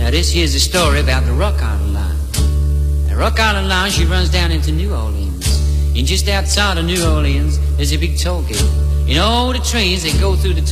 Now this here's a story about the Rock Island Line. The Rock Island Line, she runs down into New Orleans. And just outside of New Orleans, there's a big toll gate. You know, the trains, they go through the